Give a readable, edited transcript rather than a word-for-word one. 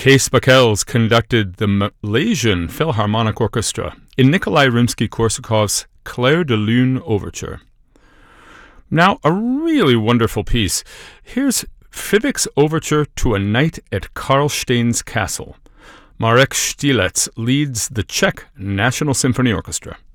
Kees Bakels conducted the Malaysian Philharmonic Orchestra in Nikolai Rimsky-Korsakov's Clair de Lune Overture. Now, a really wonderful piece. Here's Fibic's Overture to a Night at Karlstein's Castle. Marek Štilec leads the Czech National Symphony Orchestra.